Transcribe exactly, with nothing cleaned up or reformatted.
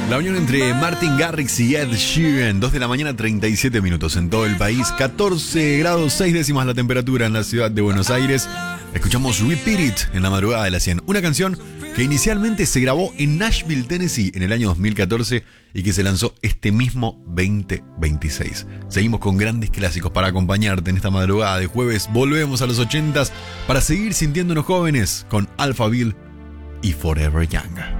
La unión entre Martin Garrix y Ed Sheeran, dos de la mañana, treinta y siete minutos en todo el país, catorce grados seis décimas la temperatura en la ciudad de Buenos Aires. Escuchamos Repeat It en la madrugada de la cien, una canción que inicialmente se grabó en Nashville, Tennessee en el año dos mil catorce y que se lanzó este mismo veinte veintiséis. Seguimos con grandes clásicos para acompañarte en esta madrugada de jueves. Volvemos a los ochentas para seguir sintiéndonos jóvenes con Alphaville y Forever Young.